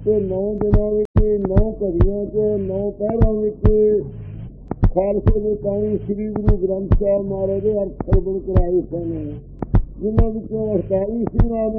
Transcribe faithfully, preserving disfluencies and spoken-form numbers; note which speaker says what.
Speaker 1: ਤੇ ਨੌ ਦਿਨਾਂ ਵਿੱਚ ਨੌ ਘੜੀਆਂ ਚ ਨੌ ਪਹਿਰਾਂ ਵਿੱਚ ਖਾਲਸੇ ਦੇ ਪਾਣੀ ਸ੍ਰੀ ਗੁਰੂ ਗ੍ਰੰਥ ਸਾਹਿਬ ਮਹਾਰਾਜ ਦੇ ਅਰਥ ਸਰਵਣ ਕਰਾਏ ਸਨ, ਜਿਨ੍ਹਾਂ ਵਿੱਚੋਂ ਅਠਤਾਲੀ ਸਿੰਘਾਂ ਨੇ